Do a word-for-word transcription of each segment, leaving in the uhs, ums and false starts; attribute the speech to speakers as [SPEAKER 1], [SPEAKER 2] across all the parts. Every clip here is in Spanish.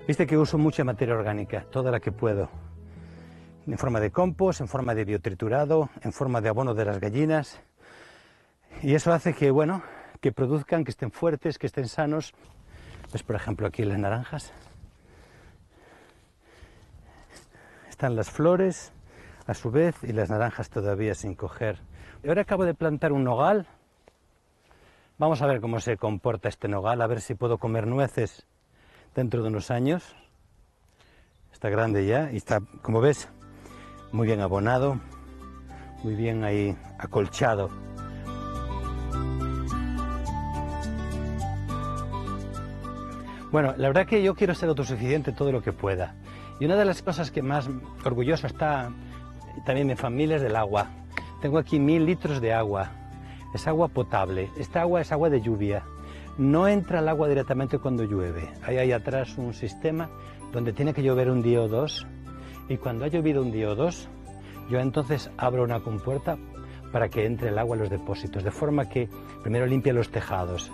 [SPEAKER 1] Viste que uso mucha materia orgánica, toda la que puedo. En forma de compost, en forma de biotriturado, en forma de abono de las gallinas. Y eso hace que, bueno, que produzcan, que estén fuertes, que estén sanos. Pues, por ejemplo, aquí las naranjas. Están las flores, a su vez, y las naranjas todavía sin coger. Y ahora acabo de plantar un nogal. Vamos a ver cómo se comporta este nogal, a ver si puedo comer nueces dentro de unos años. Está grande ya y está, como ves, muy bien abonado, muy bien ahí acolchado. Bueno, la verdad que yo quiero ser autosuficiente todo lo que pueda. Y una de las cosas que más orgulloso está también mi familia es del agua. Tengo aquí mil litros de agua. Es agua potable. Esta agua es agua de lluvia. No entra el agua directamente cuando llueve. Hay ahí atrás un sistema donde tiene que llover un día o dos. Y cuando ha llovido un día o dos, yo entonces abro una compuerta para que entre el agua a los depósitos. De forma que primero limpia los tejados.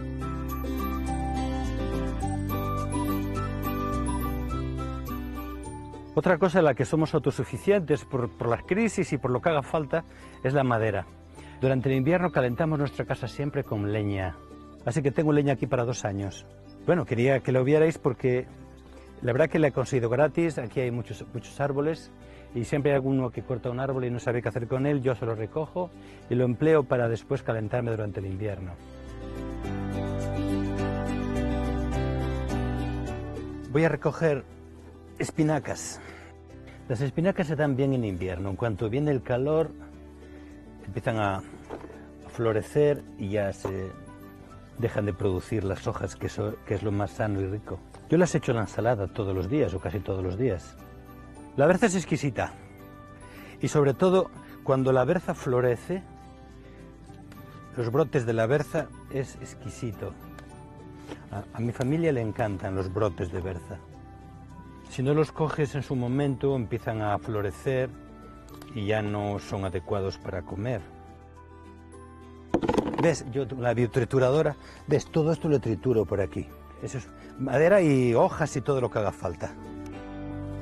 [SPEAKER 1] Otra cosa en la que somos autosuficientes por, por las crisis y por lo que haga falta es la madera. Durante el invierno calentamos nuestra casa siempre con leña, así que tengo leña aquí para dos años. Bueno, quería que lo vierais porque la verdad que la he conseguido gratis, aquí hay muchos, muchos árboles y siempre hay alguno que corta un árbol y no sabe qué hacer con él, yo se lo recojo y lo empleo para después calentarme durante el invierno. Voy a recoger espinacas. Las espinacas se dan bien en invierno. En cuanto viene el calor, empiezan a florecer y ya se dejan de producir las hojas, que, so, que es lo más sano y rico. Yo las echo en la ensalada todos los días, o casi todos los días. La berza es exquisita. Y sobre todo, cuando la berza florece, los brotes de la berza es exquisito. A, a mi familia le encantan los brotes de berza. Si no los coges en su momento, empiezan a florecer y ya no son adecuados para comer. ¿Ves? Yo, la biotrituradora, ¿ves? Todo esto lo trituro por aquí. Eso es madera y hojas y todo lo que haga falta.